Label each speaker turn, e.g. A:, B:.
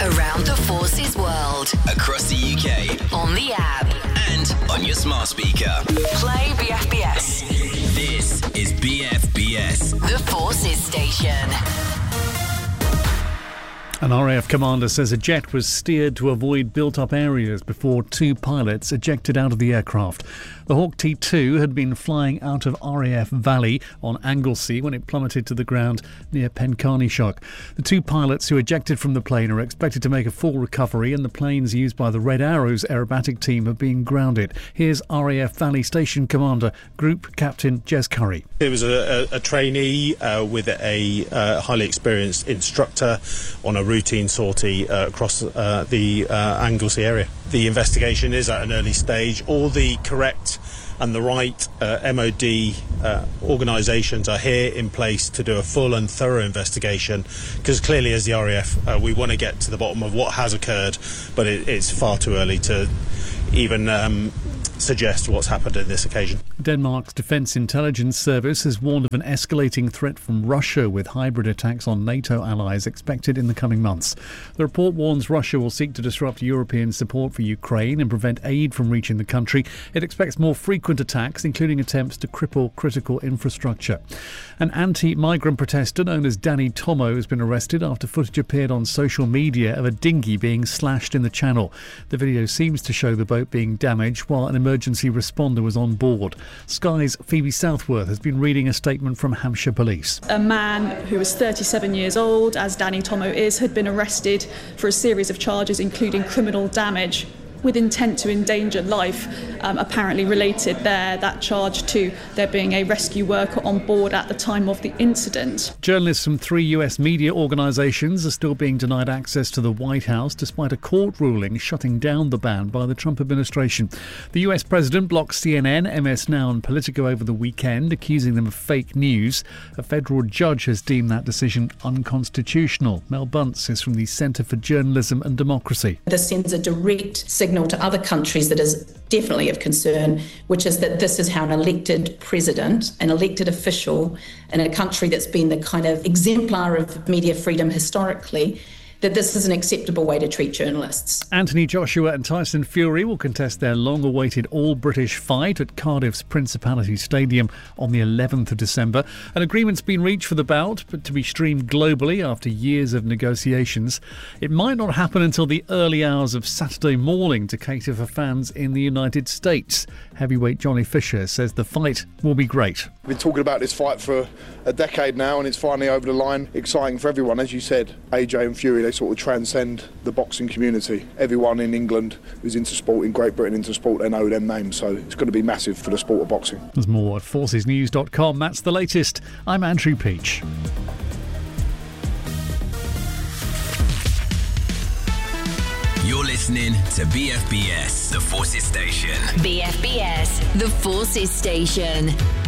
A: Around the Forces world.
B: Across the UK.
A: On the app.
B: And on your smart speaker.
A: Play BFBS.
B: This is BFBS.
A: The Forces station.
C: An RAF commander says a jet was steered to avoid built-up areas before two pilots ejected out of the aircraft. The Hawk T2 had been flying out of RAF Valley on Anglesey when it plummeted to the ground near Pencarnyshock. The two pilots who ejected from the plane are expected to make a full recovery, and the planes used by the Red Arrows aerobatic team have been grounded. Here's RAF Valley Station Commander, Group Captain Jez Curry.
D: It was a trainee with a highly experienced instructor on a routine sortie across the Anglesey area. The investigation is at an early stage. All the correct and the right MOD organisations are here in place to do a full and thorough investigation, because clearly as the RAF we want to get to the bottom of what has occurred, but it's far too early to even suggest what's happened in this occasion.
C: Denmark's Defence Intelligence Service has warned of an escalating threat from Russia, with hybrid attacks on NATO allies expected in the coming months. The report warns Russia will seek to disrupt European support for Ukraine and prevent aid from reaching the country. It expects more frequent attacks, including attempts to cripple critical infrastructure. An anti-migrant protester known as Danny Tomo has been arrested after footage appeared on social media of a dinghy being slashed in the channel. The video seems to show the boat being damaged while an emergency responder was on board. Sky's Phoebe Southworth has been reading a statement from Hampshire Police.
E: A man who was 37 years old, as Danny Tomo is, had been arrested for a series of charges, including criminal damage with intent to endanger life, apparently related that charge to there being a rescue worker on board at the time of the incident.
C: Journalists from 3 US media organisations are still being denied access to the White House despite a court ruling shutting down the ban by the Trump administration. The US president blocked CNN, MS Now and Politico over the weekend, accusing them of fake news. A federal judge has deemed that decision unconstitutional. Mel Bunce is from the Centre for Journalism and Democracy.
F: This sends a direct signal to other countries that is definitely of concern, which is that this is how an elected president, an elected official in a country that's been the kind of exemplar of media freedom historically, that this is an acceptable way to treat journalists.
C: Anthony Joshua and Tyson Fury will contest their long-awaited all-British fight at Cardiff's Principality Stadium on the 11th of December. An agreement's been reached for the bout, but to be streamed globally after years of negotiations. It might not happen until the early hours of Saturday morning to cater for fans in the United States. Heavyweight Johnny Fisher says the fight will be great.
G: We've been talking about this fight for a decade now, and it's finally over the line. Exciting for everyone. As you said, AJ and Fury, they sort of transcend the boxing community. Everyone in England who's into sport, in Great Britain into sport, they know them names, so it's going to be massive for the sport of boxing.
C: There's more at forcesnews.com. That's the latest. I'm Andrew Peach.
B: You're listening to BFBS, the Forces station.
A: BFBS, the Forces station.